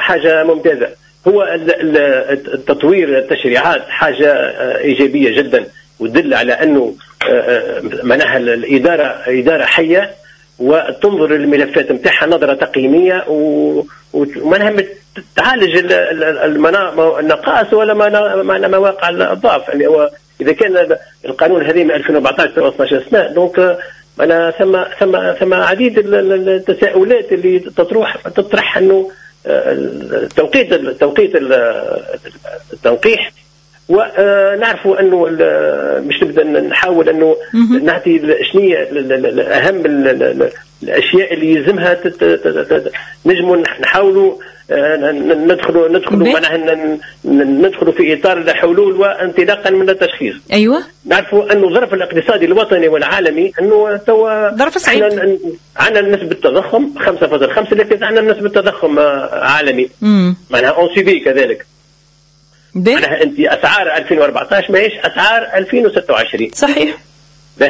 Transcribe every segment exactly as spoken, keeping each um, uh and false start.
حاجة ممتازة. هو التطوير التشريعات حاجة إيجابية جدا، وتدل على أنه معناها الإدارة إدارة حية وتنظر للملفات نتاعها نظرة تقييمية، ومنها تعالج النقائص ولا مواقع الضعف. يعني هو إذا كان القانون هذه من ألفين وأربعة عشر اثني عشر سنة، دونك أنا ثم ثم ثم عديد التساؤلات اللي تطرح تطرح أنه التوقيت التوقيت التنقيح، ونعرفوا أنه مش نبدأ نحاول أنه نعطي شنية أهم الأشياء اللي يلزمها نجموا نحاولوا ندخلوا ندخلوا معناها ندخلوا في إطار الحلول وانطلاقا من التشخيص. أيوة. نعرفوا أنه الظرف الاقتصادي الوطني والعالمي أنه توا ظرف صعيب. عندنا نسبة تضخم خمسة فاصلة خمسة، لكن عندنا نسبة تضخم عالمي. معناها أون سي كذلك. معناها أنت أسعار ألفين وأربعة عشر ما هيش أسعار ألفين وستة وعشرين. صحيح. به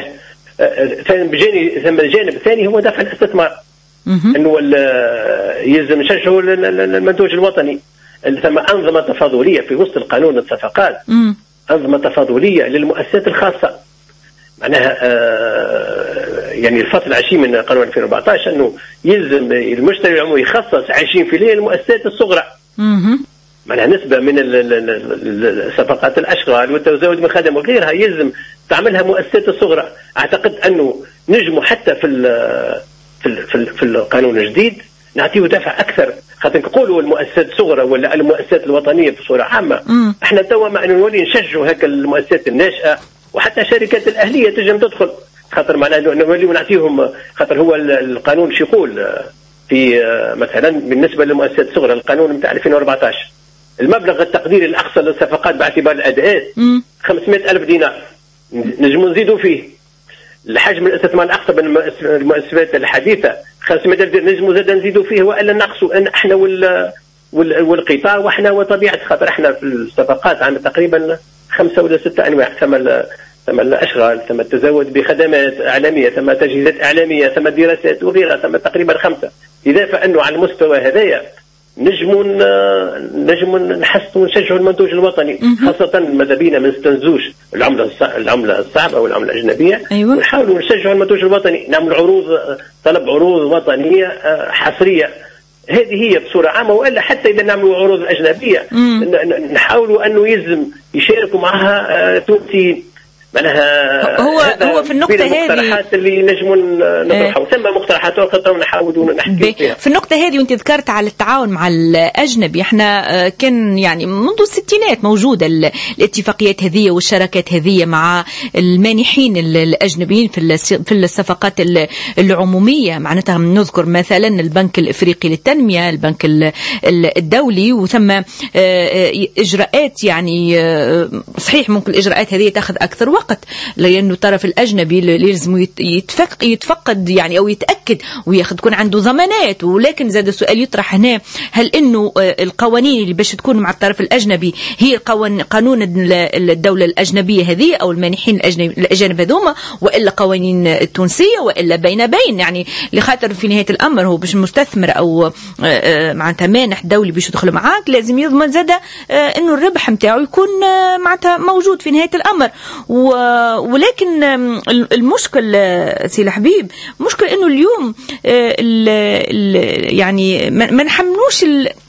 بجانب ثم الجانب الثاني هو دفع الاستثمار. انه يلزم نشجعوا المنتوج الوطني. ثم انظمه تفاضليه في وسط القانون الصفقات، انظمه تفاضليه للمؤسسات الخاصه. معناها آه يعني الفصل العشرين من قانون ألفين وأربعة عشر انه يلزم المشتري العمومي يخصص عشرين بالمئة للمؤسسات الصغرى. معناها نسبه من الصفقات الاشغال والتزاوج من خدم وغيرها يلزم تعملها مؤسسات الصغرى. اعتقد انه نجموا حتى في في في القانون الجديد نعطيه دفع اكثر، خاطر نقولوا المؤسسات الصغرى ولا المؤسسات الوطنيه بصوره عامه. مم. احنا توا ما نولي نشجعوا هكا المؤسسات الناشئه، وحتى الشركات الاهليه تجم تدخل، خاطر معناها نولي نعطيهم. خاطر هو القانون شو يقول في مثلا بالنسبه للمؤسسات الصغرى، القانون نتاع ألفين وأربعة عشر المبلغ التقديري الاقصى للصفقات باعتبار الاداءات خمسمائة ألف دينار، نجموا نزيدوا فيه. الحجم الاستثمار الاقصى بالمؤسسات الحديثه خمسمائة ألف دينار، نجموا زاد نزيدوا فيه والا نقصوا ان احنا وال والقطاع واحنا وطبيعه. خاطر احنا في الصفقات عندنا تقريبا خمسه ولا سته انواع، ثم ثم الاشغال، ثم التزود بخدمات اعلاميه، ثم تجهيزات اعلاميه، ثم دراسات وغيرها، ثم تقريبا خمسه. اذا فانه على المستوى هذايا نجموا نجموا نحسنوا ونشجعوا المنتوج الوطني، خاصة ماذا بينا ما نستنزوش العملة العملة الصعبة أو العملة الأجنبية. أيوة. ونحاولوا نشجعوا المنتوج الوطني، نعمل عروض، طلب عروض وطنية حصرية. هذه هي بصورة عامة، وإلا حتى إذا نعملوا عروض أجنبية نحاولوا أنه يلزم يشاركوا معها تونسيين. معناها هو هو في النقطة هذه المقترحات اللي نجموا نطرحها، ثم مقترحات أخرى نحاولوا نحكي فيها. في النقطة هذه وأنت ذكرت على التعاون مع الأجنبي، احنا كان يعني منذ الستينات موجودة الاتفاقيات هذه والشراكات هذه مع المانحين الأجنبيين في في الصفقات العمومية. معناتها نذكر مثلا البنك الإفريقي للتنمية، البنك الدولي، وثم إجراءات يعني صحيح ممكن الإجراءات هذه تأخذ أكثر وقت، لأنه الطرف الأجنبي لازم يتفق يتفقد يعني أو يتأكد وياخذ تكون عنده ضمانات. ولكن زاد السؤال يطرح هنا، هل إنه القوانين اللي باش تكون مع الطرف الأجنبي هي قانون الدولة الأجنبية هذه أو المانحين الأجانب هذوما، وإلا قوانين التونسية، وإلا بين بين يعني لخاطر في نهاية الأمر هو باش مستثمر أو معناتها مانح دولي باش يدخل معاك لازم يضمن زاد إنه الربح متاعه يكون معناتها موجود في نهاية الأمر. ولكن المشكل سي الحبيب مشكل انه اليوم ال ال يعني ما نحملوش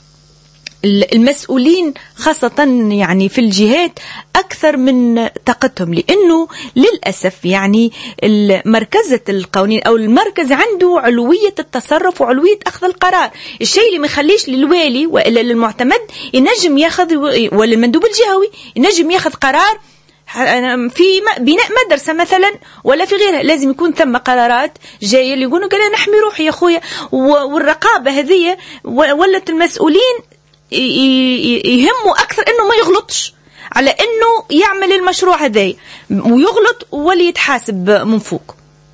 المسؤولين خاصة يعني في الجهات أكثر من طاقتهم، لأنه للأسف يعني مركزة القوانين أو المركز عنده علوية التصرف وعلوية أخذ القرار، الشيء اللي ما يخليش للوالي وإلا للمعتمد ينجم ياخذ، ولا المندوب الجهوي ينجم ياخذ قرار في بناء مدرسة مثلا ولا في غيرها. لازم يكون ثم قرارات جاية اللي يقولوا قال نحمي روحي يا أخويا. والرقابة هذه ولت المسؤولين يهموا أكثر إنه ما يغلطش، على إنه يعمل المشروع هذا ويغلط واللي يتحاسب من فوق.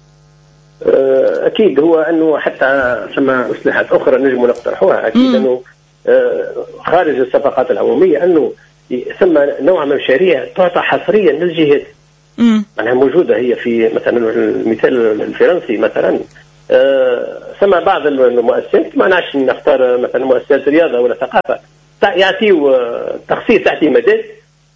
أكيد هو أنه حتى ثم أسلحات أخرى نجم نقترحوها أكيد مم. أنه خارج الصفقات العمومية أنه ثم نوع من المشاريع تعطى حصريا للجهات. معناها موجودة هي في مثلا المثال الفرنسي مثلا آه ثم بعض المؤسسات، ما نعرفش نختار مثلا مؤسسات رياضه ولا ثقافه، يعطيو تخصيص اعتمادات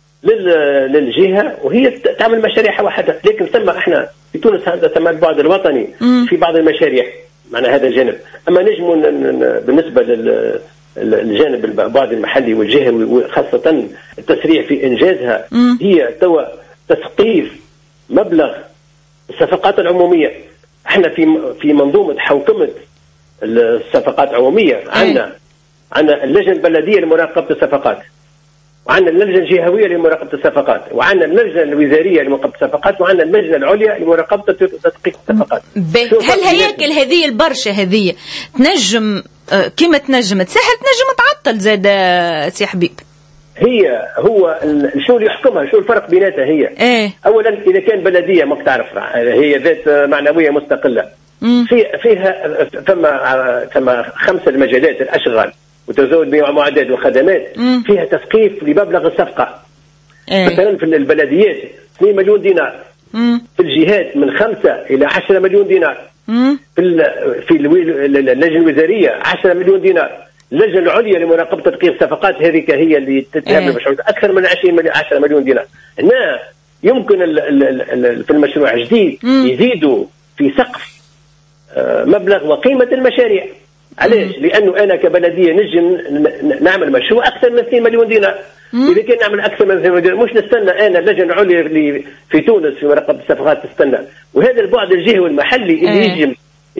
للجهه وهي تعمل مشاريع وحدها. لكن ثم احنا في تونس هذا ثم البعد الوطني في بعض المشاريع معنا هذا الجانب. اما نجموا بالنسبه للجانب البعد المحلي والجهوي وخاصه التسريع في انجازها، هي توا تثقيف مبلغ الصفقات العموميه. احنا في في منظومه حوكمه الصفقات العموميه عندنا عندنا اللجنه البلديه لمراقبه الصفقات، وعندنا اللجنه الجهويه لمراقبه الصفقات، وعندنا اللجنه الوزاريه لمراقبه الصفقات، وعندنا اللجنه العليا لمراقبه تدقيق الصفقات. هل هياكل هذه البرشا هذه تنجم كيما تنجم تسهل تنجم تعطل زاد سي حبيب؟ هي هو شو اللي يحكمها، شو الفرق بيناتها هي؟ ايه؟ اولا اذا كان بلديه ما تعرف هي ذات معنويه مستقله، في فيها ثم ثم خمسه المجالات الاشغال وتزود بمعدات وخدمات، فيها تثقيف لمبلغ الصفقه. إيه؟ مثلا في البلديات اثنين مليون دينار، مم. في الجهات من خمسة إلى عشرة مليون دينار، مم. في في اللجنه الوزاريه عشرة مليون دينار، اللجنه العليا لمراقبه تدقيق الصفقات هذه هي اللي تتهم إيه؟ المشروع اكثر من عشرين مليون عشرة مليون دينار. هنا يمكن ال ال ال في المشروع الجديد يزيدوا في سقف مبلغ وقيمه المشاريع. علاش؟ لانه انا كبلديه نجم نعمل مشروع اكثر من اثنين مليون دينار. مم. اذا كان نعمل اكثر من اثنين مليون دينار مش نستنى انا اللجنه العليا اللي في تونس في مراقبه الصفقات تستنى. وهذا البعد الجهوي المحلي اللي يجب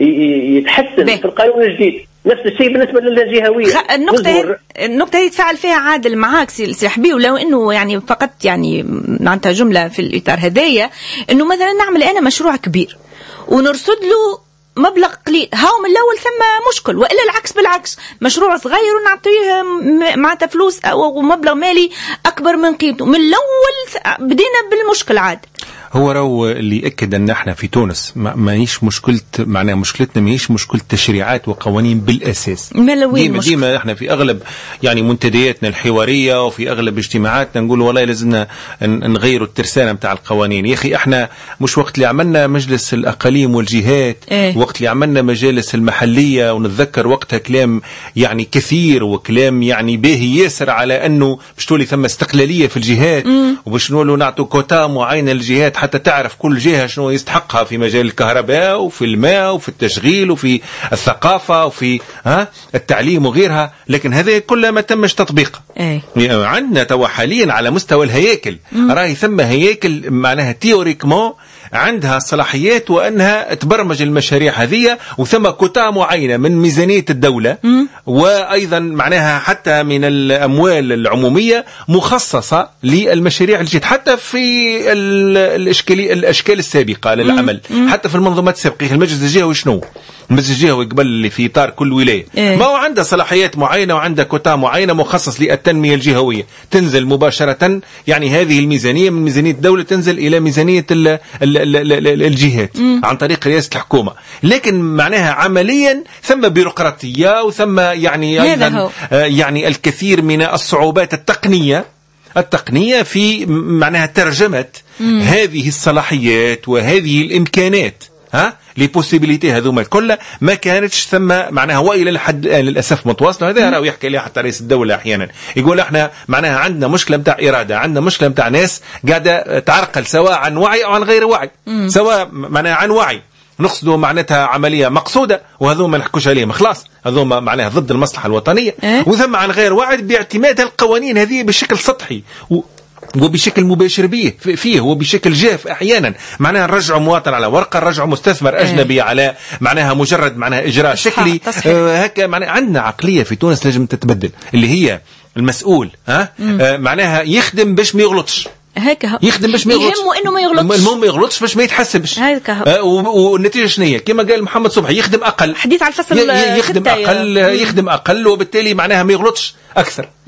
يتحسن به في القانون الجديد. نفس الشيء بالنسبه للجهويه. النقطه النقطه هي تفاعل فيها عادل معاك سي حبيب، ولو انه يعني فقط يعني معناتها جمله في الاطار هذايا، انه مثلا نعمل انا مشروع كبير ونرصد له مبلغ قليل، هاو من الاول ثم مشكل، والا العكس بالعكس مشروع صغير ونعطيه معناتها فلوس او مبلغ مالي اكبر من قيمته، من الاول بدينا بالمشكل عاد. هو رو اللي يأكد أن احنا في تونس ما هيش مشكلة، معناها مشكلتنا ما هيش مشكلة تشريعات وقوانين بالأساس. ديما ديما احنا في أغلب يعني منتدياتنا الحوارية وفي أغلب اجتماعاتنا نقول والله لازمنا نغيروا الترسانة متاع القوانين. يا أخي احنا مش وقت اللي عملنا مجلس الأقاليم والجهات، إيه؟ وقت اللي عملنا مجالس المحلية، ونتذكر وقتها كلام يعني كثير وكلام يعني باهي ياسر على أنه باش تولي ثم استقلالية في الجهات، وباش نقولوا نعطوا كوتا معينة للجهات حتى تعرف كل جهة شنو يستحقها في مجال الكهرباء وفي الماء وفي التشغيل وفي الثقافة وفي ها التعليم وغيرها. لكن هذا كله ما تمش تطبيقه. أي. عندنا توا حاليا على مستوى الهياكل راهي ثم هياكل معناها تيوريكمون عندها صلاحيات وأنها تبرمج المشاريع هذه، وثم كوتا معينة من ميزانية الدولة م. وأيضا معناها حتى من الأموال العمومية مخصصة للمشاريع الجديدة، حتى في الأشكال الأشكال السابقة للعمل، م. حتى في المنظومات السابقة. المجلس الجهوي شنو؟ المجلس الجهوي قبل اللي في إطار كل ولاية إيه؟ ما هو عنده صلاحيات معينة وعنده كوتا معينة مخصص للتنمية الجهوية، تنزل مباشرة يعني هذه الميزانية من ميزانية الدولة تنزل إلى ميزانية ال ال الجهات م. عن طريق رئاسة الحكومة. لكن معناها عمليا ثم بيروقراطية وثم يعني أيضا آه يعني الكثير من الصعوبات التقنية التقنية في معناها ترجمة م. هذه الصلاحيات وهذه الإمكانات ها لي بوسيبيليتي هذوما الكل ما كانتش ثم معناها والى الحد الان للاسف متواصله. هذا راهو يحكي لي حتى رئيس الدوله احيانا يقول احنا معناها عندنا مشكله نتاع اراده، عندنا مشكله نتاع ناس قاعده تعرقل سواء عن وعي او عن غير وعي، مم. سواء معناها عن وعي نقصدوا معناتها عمليه مقصوده وهذوما ما نحكوش عليهم خلاص هذوما معناها ضد المصلحه الوطنيه، إيه؟ وثم عن غير وعي باعتماد القوانين هذه بشكل سطحي و وبشكل مباشر به فيه وبشكل جاف احيانا معناها نرجعوا مواطن على ورقه، نرجعوا مستثمر اجنبي ايه. على معناها مجرد معناها اجراء شكلي آه هكا. معناها عندنا عقليه في تونس لازم تتبدل، اللي هي المسؤول ها آه معناها يخدم باش ما يغلطش، هكا يخدم باش ما يغلطش، يهمه انه ما يغلطش، المهم ما يغلطش باش ما يتحسبش هكا. آه والنتيجه شنو هي؟ كما قال محمد صبحي يخدم اقل، حديث على الفصل يخدم اقل يخدم اقل وبالتالي معناها ما يغلطش اكثر.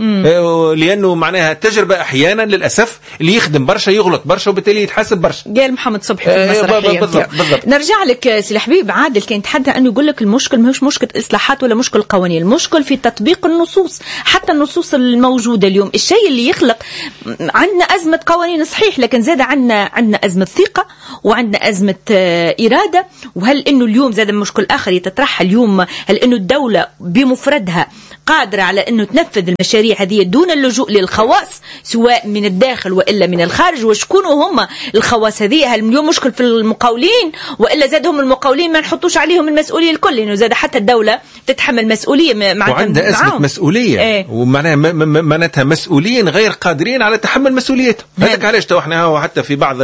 لانه معناها التجربه احيانا للاسف اللي يخدم برشا يغلط برشا وبالتالي يتحاسب برشا. قال محمد صبحي في المسرحيه. بالضبط بالضبط. نرجع لك سي الحبيب. عادل كان يتحدى انه يقول لك المشكل ماهوش مشكله اصلاحات ولا مشكل قوانين، المشكل في تطبيق النصوص، حتى النصوص الموجوده اليوم. الشيء اللي يخلق عندنا ازمه قوانين صحيح، لكن زاد عندنا عندنا ازمه ثقه وعندنا ازمه اراده. وهل انه اليوم زاد مشكل اخر يتطرح اليوم، هل انه الدوله بمفردها قادرة على أنه تنفذ المشاريع هذه دون اللجوء للخواص سواء من الداخل وإلا من الخارج؟ وشكونوا هم الخواص هذه؟ هل اليوم مشكل في المقاولين وإلا زادهم المقاولين ما نحطوش عليهم المسؤولية الكل، لأنه زاد حتى الدولة تتحمل مسؤولية مع وعندها أزمة مسؤولية ايه؟ ومعناها معناتها مسؤولين غير قادرين على تحمل مسؤوليتهم. هذاك علاش تو احنا حتى في بعض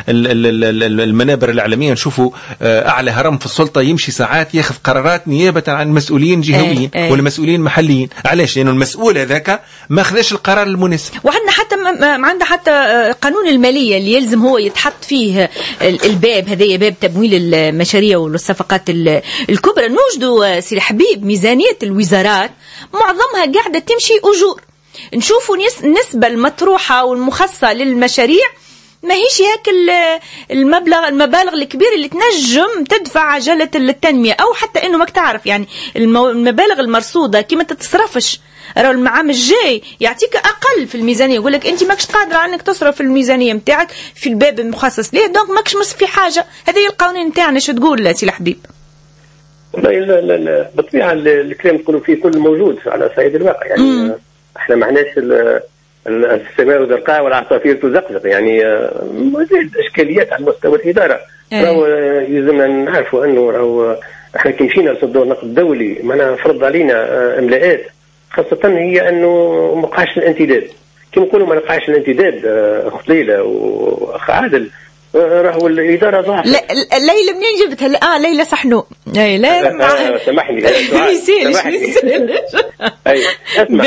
المنابر الإعلامية نشوفوا أعلى هرم في السلطة يمشي ساعات ياخذ قرارات نيابة عن مسؤولين جهويين ايه؟ ايه؟ ولا مسؤولين محليين. علاش؟ لأنه المسؤول هذاك ما خذش القرار المناسب. وعندنا حتى عندنا حتى قانون المالية اللي يلزم هو يتحط فيه الباب هذايا، باب تمويل المشاريع والصفقات الكبرى. نوجدوا سي الحبيب ميزانية الوزارات معظمها قاعدة تمشي أجور. نشوفوا النسبة المطروحة والمخصصة للمشاريع ما هيش هيك المبلغ المبالغ الكبيرة اللي تنجم تدفع عجلة التنمية، أو حتى إنه ما تعرف يعني المبالغ المرصودة كيما تتصرفش. راه العام الجاي يعطيك أقل في الميزانية، يقول لك أنت ماكش قادرة عنك تصرف الميزانية متاعك في الباب المخصص ليه، دونك ماكش مصرف في حاجة. هذه القوانين متاعنا. شو تقول سي الحبيب؟ لا لا لا بالطبيعة الكلام تقولوا فيه كل موجود على صعيد الواقع. يعني مم. احنا ما عناش السماء زرقاء والعصافير تزقزق، يعني موجود اشكاليات على مستوى الاداره. راهو يلزمنا نعرفوا انه راهو احنا كي مشينا لصندوق النقد الدولي معناها فرض علينا املاءات، خاصه هي انه ما وقعش الانتداب. كما نقولوا ما وقعش الانتداب اخت ليلى واخ عادل، راهو الاداره ضعفت. ليلى منين جبتها؟ اه ليلى صحنو. اي لا سامحني ما يصيرش ما يصيرش. اي اسمع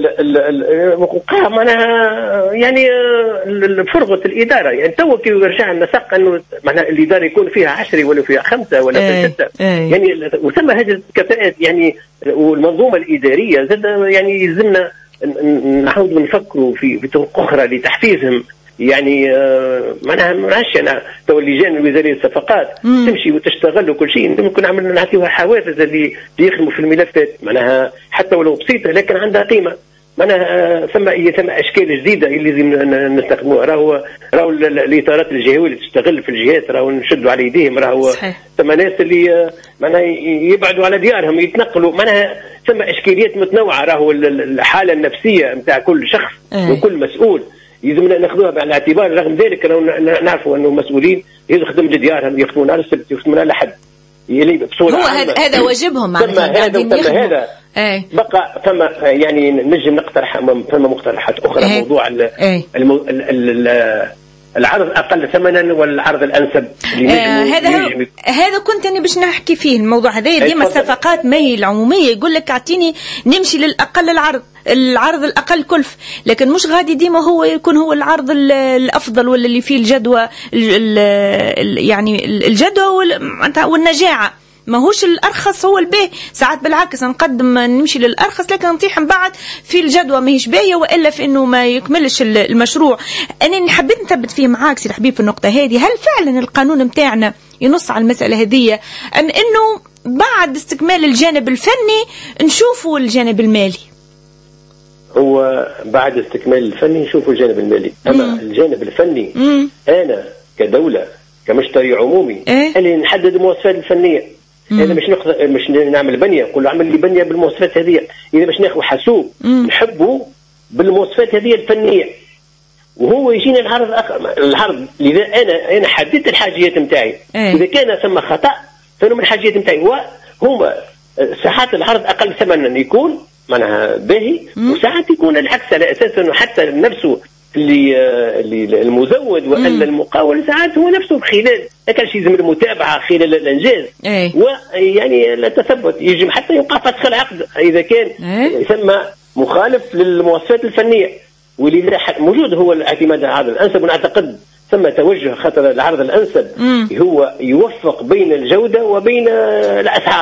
وقع معناها يعني فرغه الاداره. يعني تو كي رجع النسق انه معناها الاداره يكون فيها عشرة ولا فيها خمسة ولا فيها ستة، يعني وثم هذه الكفاءات يعني والمنظومه الاداريه زاد يعني يلزمنا نحاولوا نفكروا في بطرق اخرى لتحفيزهم. يعني آه معناها ماشي انا تو اللجان الوزاريه الصفقات تمشي وتشتغل وكل شيء، ممكن نعمل نعطيوها حوافز اللي يخدموا في الملفات معناها حتى ولو بسيطه لكن عندها قيمه. معناها ثم ثم اشكال جديده اللي لازم نستخدموها. راهو راهو الاطارات الجهويه اللي تشتغل في الجهات راهو نشدوا على يديهم. راهو ثم ناس اللي معناها يبعدوا على ديارهم يتنقلوا. معناها ثم اشكاليات متنوعه. راهو الحاله النفسيه نتاع كل شخص وكل مسؤول يلزمنا ناخذوها بعين الاعتبار. رغم ذلك نعرفوا انه مسؤولين يخدم لديارهم يخدموا نهار السبت يخدموا لحد هو هذا هذا واجبهم. ثم هذا ثم هذا ايه. بقى ثم يعني نجم نقترح ثم مقترحات اخرى ايه. موضوع ال ايه. الم... ال... ال... العرض اقل ثمنا والعرض الانسب اللي آه هذا هو هذا كنت انا باش نحكي فيه الموضوع هذا. ديما الصفقات ماهي العموميه يقول لك اعطيني نمشي للاقل العرض العرض الاقل كلف، لكن مش غادي ديما هو يكون هو العرض الافضل ولا اللي فيه الجدوى يعني الجدوى والنجاعه. ماهوش الارخص هو الباهي. ساعات بالعكس نقدم نمشي للارخص لكن نطيح من بعد في الجدوى ماهيش باهيه والا في انه ما يكملش المشروع. انا حبيت نثبت فيه معاك سي الحبيب في النقطه هذه. هل فعلا القانون متاعنا ينص على المساله هذه ام انه بعد استكمال الجانب الفني نشوفوا الجانب المالي؟ هو بعد استكمال الفني نشوفوا الجانب المالي. اما مم. الجانب الفني مم. انا كدوله كمشتري عمومي إيه؟ اللي نحدد المواصفات الفنيه. اذا مش ناخذ مش نعمل بنيه كل عمل لي بنيه بالمواصفات هذه. اذا باش ناخذ حاسوب نحبه بالمواصفات هذه الفنيه وهو يجينا العرض أخ... العرض اذا انا انا حددت الحاجيات نتاعي إيه؟ اذا كان ثم خطا فانه من الحاجيات نتاعي وهما ساعات العرض اقل ثمنا يكون معناها باهي وساعات يكون العكس على اساس انه حتى نفسه اللي اللي المزود وان المقاول ساعات هو نفسه خلال كان شيء يلزم المتابعه خلال الانجاز أيه. ويعني التثبت يجب حتى يوقع فسخ العقد اذا كان أيه. يسمى مخالف للمواصفات الفنيه. ولذا موجود هو الاعتماد على العرض الانسب. ونعتقد ثم توجه خاطر العرض الانسب مم. هو يوفق بين الجوده وبين الاسعار.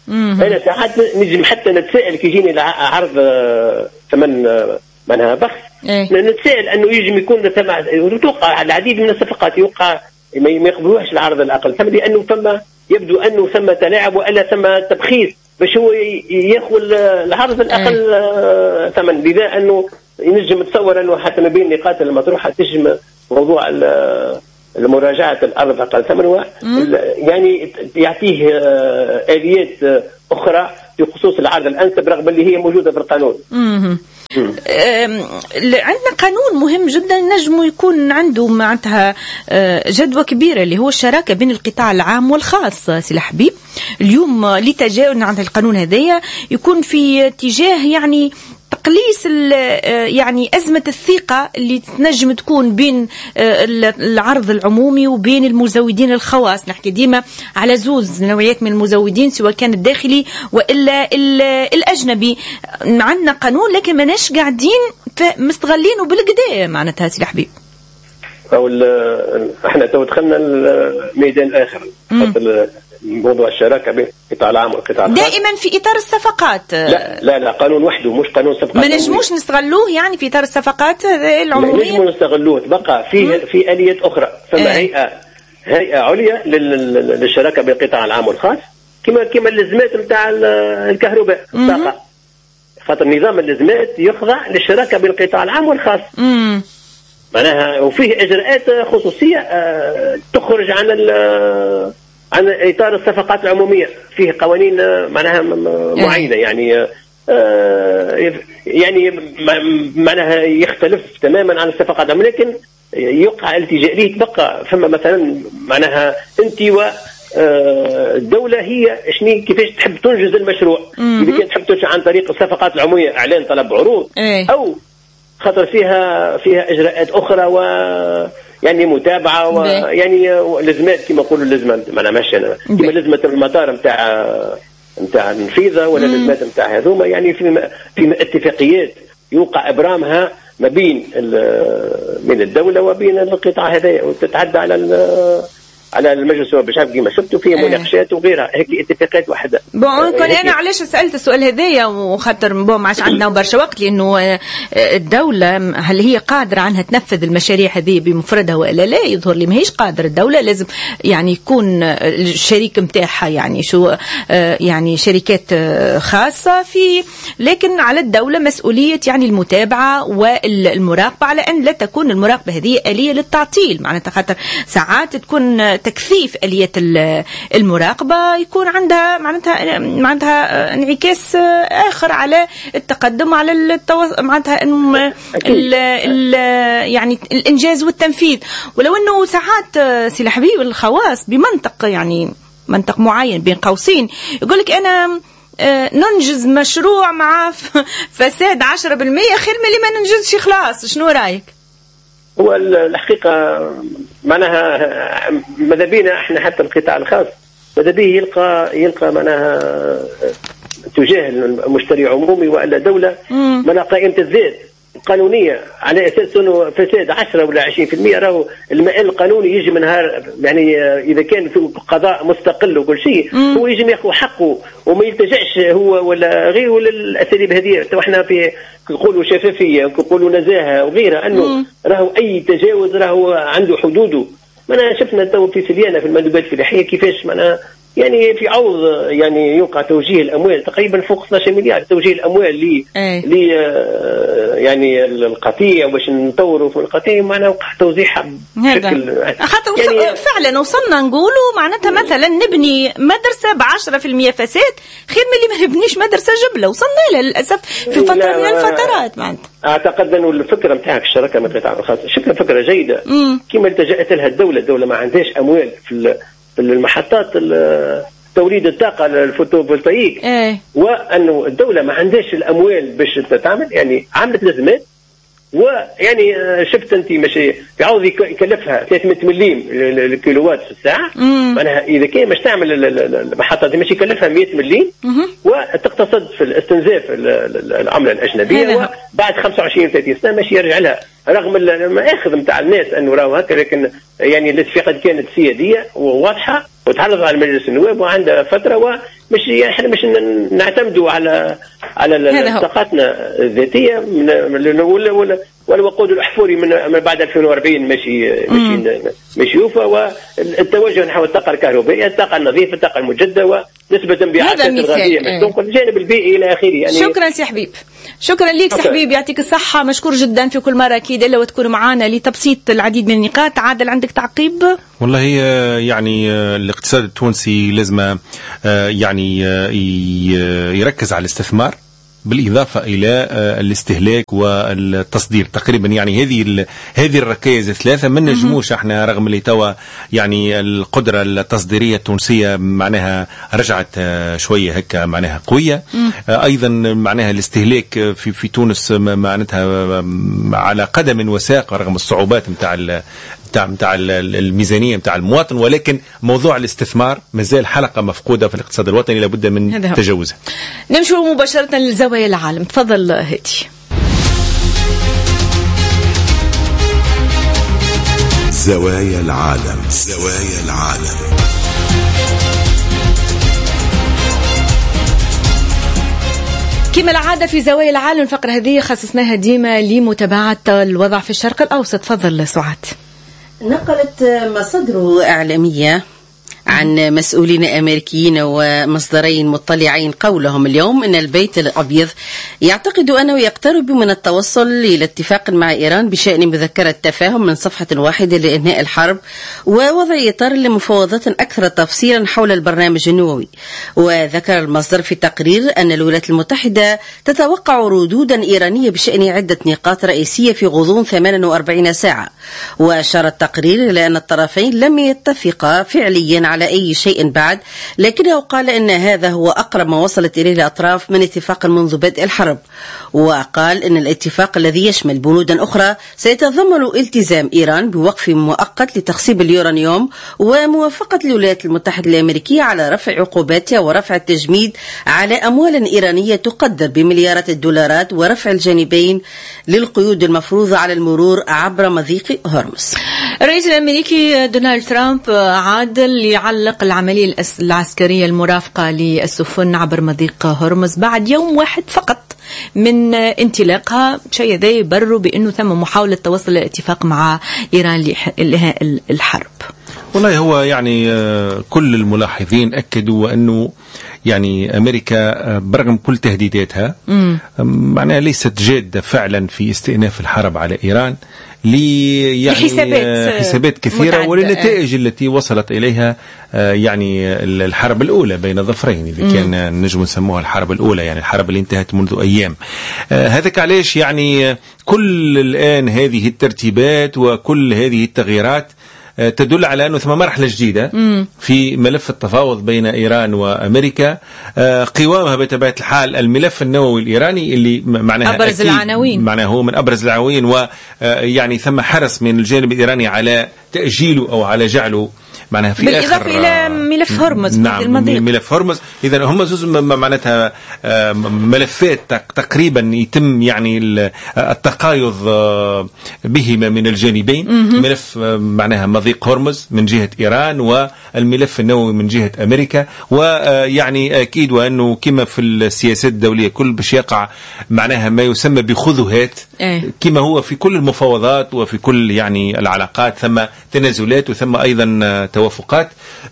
انا ساعات نجم حتى نتساءل كي يجيني عرض ثمن معناها بخس إيه؟ نتساءل انه يجم يكون ثم توقع العديد من الصفقات يوقع ما يقبلوهاش العرض الاقل، ثم لانه ثم يبدو انه ثم تلاعب والا ثم تبخيس باش هو ياخذ العرض الاقل إيه؟ ثمن. لذا انه ينجم تصور انه حتى ما بين النقاط المطروحه تجم موضوع المراجعه الارض اقل ثمن يعني يعطيه اليات اخرى في خصوص العرض الانسب رغم اللي هي موجوده في القانون. امم عندنا قانون مهم جدا نجم يكون عنده معناتها جدوى كبيره اللي هو الشراكه بين القطاع العام والخاص. سي الحبيب اليوم لتجاوز عن القانون هذايا يكون في اتجاه يعني تقليص يعني أزمة الثقة اللي تنجم تكون بين العرض العمومي وبين المزودين الخواص. نحكي ديما على زوز نوعيات من المزودين سواء كان الداخلي وإلا الأجنبي. عندنا قانون لكن ماناش قاعدين مستغلينه بالقدا معناتها سي الحبيب. أو احنا تو دخلنا الميدان الآخر موضوع الشراكه بين القطاع العام والقطاع الخاص دائما في اطار الصفقات. لا لا لا قانون وحده مش قانون صفقات. ما نجموش نستغلوه يعني في اطار الصفقات العموميه. نجموا نستغلوه بقى في في اليات اخرى. ثم اه. هيئه هيئه عليا للشراكه بين القطاع العام والخاص كما كما اللزمات نتاع الكهرباء الطاقه. خاطر نظام اللزمات يخضع للشراكه بين القطاع العام والخاص. امم معناها وفيه اجراءات خصوصيه تخرج عن عن إطار الصفقات العمومية. فيه قوانين معناها معينة يعني يعني معناها يختلف تماما عن الصفقات العمومية لكن يقع التجاء ليه. تبقى فما مثلا معناها أنت والدولة هي شني كيفاش تحب تنجز المشروع. إذا كانت تحب تنجز عن طريق الصفقات العمومية إعلان طلب عروض أو خاطر فيها فيها إجراءات أخرى و يعني متابعه ويعني لزمات كما نقولوا اللزمه ما نعملش انا كما لزمه المطار نتاع نتاع النفيذه ولا لزمات نتاع هذوما يعني في في اتفاقيات يوقع ابرامها ما بين من الدوله وبين القطاع هذا وتتعدى على على المجلس الشعب كما شفتوا فيه مناقشات وغيرها هيك اتفاقات واحده. بون كون انا علاش سالت السؤال هذايا وخاطر بون ما عادش عندنا برشا وقت لانه الدوله هل هي قادره عنها تنفذ المشاريع هذه بمفردها والا لا؟ يظهر لي ماهيش قادره. الدوله لازم يعني يكون الشريك نتاعها يعني شو يعني شركات خاصه في لكن على الدوله مسؤوليه يعني المتابعه والمراقبه على ان لا تكون المراقبه هذه آلية للتعطيل. معناتها خاطر ساعات تكون تكثيف آلية المراقبة يكون عندها معناتها معناتها انعكاس آخر على التقدم على التو... معناتها ال... ال... يعني الإنجاز والتنفيذ. ولو أنه ساعات سي الحبيب الخواص بمنطق يعني منطق معين بين قوسين يقول لك أنا ننجز مشروع مع فساد عشرة بالمئة خير من اللي ما ننجزش خلاص. شنو رأيك؟ هو الحقيقة معناها ماذا بينا احنا حتى القطاع الخاص ماذا بيه يلقى يلقى معناها تجاه المشتري عمومي والا دولة معناها قائمة الذات قانونية على أساس أنه فساد عشرة ولا عشرين في المئة راهو المآل القانوني يجي من نهار يعني إذا كان في قضاء مستقل وكل شيء هو يجي ياخذ حقه وما يلتجأش هو ولا غيره ولا الأساليب هذه. احنا في نقولوا شفافية نقولوا نزاهة وغيرها أنه راهو أي تجاوز راهو عنده حدوده. ما شفنا تو في سليانة في المندوبات في الحياة كيفاش معناها يعني في عوض يعني يوقع توجيه الاموال تقريبا فوق اثناش مليار توجيه الاموال لي أيه. لي يعني القطيع باش نطوروا في القطيع معنا وقع توزيعها بشكل خاطر يعني فعلا وصلنا نقولوا معناتها مثلا نبني مدرسه ب عشرة في المئة فساد خير من اللي ما نبنيش مدرسه جبله. وصلنا لها للاسف في فتره من الفترات. معناتها اعتقد انه الفكره نتاعك الشراكه مع القطاع الخاص شكلها فكره جيده كما التجأت لها الدوله. الدوله ما عندهاش اموال في المحطات توليد الطاقة الفوتوفولتايك ايه. وأنه الدولة ما عندهاش الأموال باش تعمل يعني عملت لازمات ويعني شفت أنت ماشي يعوض يكلفها ثلاثمئة مليم الكيلووات في الساعة. معناها إذا كان باش تعمل المحطات دي ماشي يكلفها مئة مليم وتقتصد في الاستنزاف العملة الأجنبية وبعد خمسة وعشرين ثلاثين سنة ماشي يرجع لها رغم المآخذ نتاع الناس أنه راهو هكا. لكن يعني الاتفاقات كانت سيادية وواضحة وتعرض على مجلس النواب وعندها فترة مش يعني احنا مش نعتمدوا على على طاقتنا الذاتيه من ولا ولا والوقود الاحفوري من من بعد ألفين وأربعين ماشي ماشي ماشي يوفى، والتوجه نحو الطاقه الكهربائيه، الطاقه النظيفه، الطاقه المجدده، ونسبه انبعاثات الغازيه من تنقل الجانب البيئي الى اخره. يعني شكرا سي حبيب، شكرا لك سي حبيب، يعطيك الصحه، مشكور جدا في كل مره اكيد الا وتكون معنا لتبسيط العديد من النقاط. عادل عندك تعقيب؟ والله يعني الاقتصاد التونسي لازم يعني يركز على الاستثمار بالإضافة إلى الاستهلاك والتصدير تقريبا. يعني هذه هذه الركائز الثلاثة ما نجموش احنا رغم اللي توا يعني القدرة التصديرية التونسية معناها رجعت شوية هكا معناها قوية. أيضا معناها الاستهلاك في في تونس معناتها على قدم وساق رغم الصعوبات متاع متاع متاع الميزانية متاع المواطن، ولكن موضوع الاستثمار مازال حلقة مفقودة في الاقتصاد الوطني لابد من تجاوزها. نمشي مباشرة لزوايا العالم، تفضل هاتي. زوايا العالم. زوايا العالم. كما العادة في زوايا العالم الفقرة هذه خصصناها ديما لمتابعة الوضع في الشرق الأوسط. تفضل سعاد. نقلت مصادر إعلامية عن مسؤولين أمريكيين ومصدرين مطلعين قولهم اليوم أن البيت الأبيض يعتقد أنه يقترب من التوصل إلى اتفاق مع إيران بشأن مذكرة تفاهم من صفحة واحدة لإنهاء الحرب ووضع إطار لمفاوضات أكثر تفصيلا حول البرنامج النووي. وذكر المصدر في تقرير أن الولايات المتحدة تتوقع ردودا إيرانية بشأن عدة نقاط رئيسية في غضون ثمانية وأربعين ساعة. وأشار التقرير إلى أن الطرفين لم يتفقا فعليا على أي شيء بعد، لكنه قال أن هذا هو أقرب ما وصلت إليه الأطراف من اتفاق منذ بدء الحرب. وقال أن الاتفاق الذي يشمل بنودا أخرى سيتضمن التزام إيران بوقف مؤقت لتخصيب اليورانيوم وموافقة الولايات المتحدة الأمريكية على رفع عقوباتها ورفع التجميد على أموال إيرانية تقدر بمليارات الدولارات ورفع الجانبين للقيود المفروضة على المرور عبر مضيق هرمز. الرئيس الأمريكي دونالد ترامب عاد ليعلق العملية العسكرية المرافقة للسفن عبر مضيق هرمز بعد يوم واحد فقط من انطلاقها. شيء ذا يبرر بأنه ثم محاولة توصل لاتفاق مع إيران لإنهاء الحرب. والله هو يعني كل الملاحظين أكدوا أنه يعني أمريكا برغم كل تهديداتها معناها ليست جادة فعلا في استئناف الحرب على إيران لي يعني حسابات, حسابات كثيرة وللنتائج التي وصلت إليها يعني الحرب الأولى بين ظفرين إذا كان نجم نسموها الحرب الأولى، يعني الحرب اللي انتهت منذ أيام. هذاك علاش يعني كل الآن هذه الترتيبات وكل هذه التغييرات تدل على أنه ثم مرحلة جديدة في ملف التفاوض بين إيران وأمريكا، قوامها بطبيعة الحال الملف النووي الإيراني اللي معناها أبرز العناوين، معناه هو من أبرز العناوين، ويعني ثم حرص من الجانب الإيراني على تأجيله أو على جعله معناها في بالإضافة إلى ملف هرمز. نعم ملف هرمز. إذا هم زوز معناتها ملفات تقريبا يتم يعني التقايض بهما من الجانبين. ملف معناها مضيق هرمز من جهة إيران والملف النووي من جهة أمريكا. ويعني أكيد وأنه كما في السياسات الدولية كل باش يقع معناها ما يسمى بخذوهات كما هو في كل المفاوضات وفي كل يعني العلاقات ثم تنازلات وثم أيضا توافقات.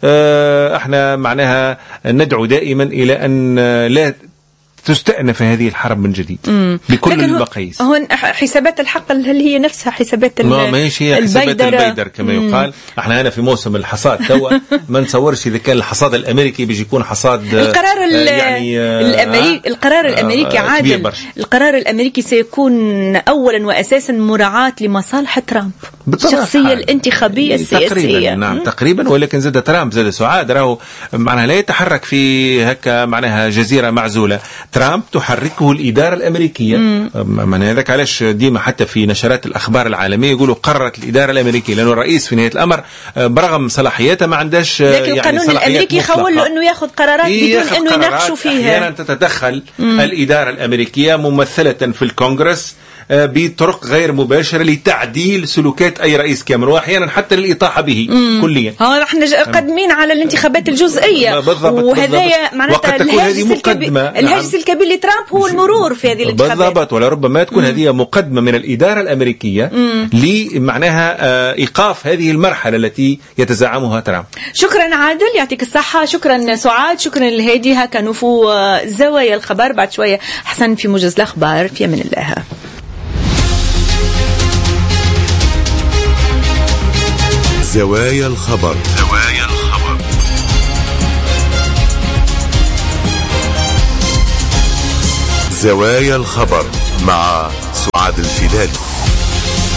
احنا معناها ندعو دائما إلى أن لا تستأنف هذه الحرب من جديد مم. بكل المقاييس. هون حسابات الحق هل هي نفسها حسابات ما ماشي هي حسابات البيدر كما مم. يقال. احنا هنا في موسم الحصاد توا ما نتصورش إذا كان الحصاد الأمريكي بيجي يكون حصاد القرار يعني الأمريكي. القرار الأمريكي عادل القرار الأمريكي سيكون أولا وأساسا مراعاة لمصالح ترامب الشخصية الانتخابية السياسية تقريبا. نعم مم. تقريبا. ولكن زاد ترامب زاد سعاد راهو معناها لا يتحرك في هكا معناها جزيرة معزولة. ترامب تحركه الإدارة الأمريكية. من هذاك علاش ديما حتى في نشرات الأخبار العالمية يقولوا قررت الإدارة الأمريكية، لأنه الرئيس في نهاية الأمر برغم صلاحياته ما عندهاش لكن يعني القانون الأمريكي يخول له أنه ياخذ قرارات بدون أنه يناقشوا فيها. أحيانا تتدخل مم. الإدارة الأمريكية ممثلة في الكونغرس بطرق غير مباشرة لتعديل سلوكات أي رئيس كامل، وأحيانا حتى للإطاحة به مم. كليا. ها احنا قادمين على الانتخابات الجزئية، وهذا معناتها الهاجس الكبير الهاجس الكبير لترامب هو المرور في هذه الانتخابات. بالضبط، ولربما تكون هذه مقدمة من الإدارة الأمريكية لمعناها إيقاف هذه المرحلة التي يتزعمها ترامب. شكرا عادل، يعطيك الصحة. شكرا سعاد، شكرا لهادي. هكا نفو زوايا الخبر بعد شوية حسن في موجز الأخبار. في أمان الله. زوايا الخبر. زوايا الخبر. زوايا الخبر مع سعاد الفيدالي.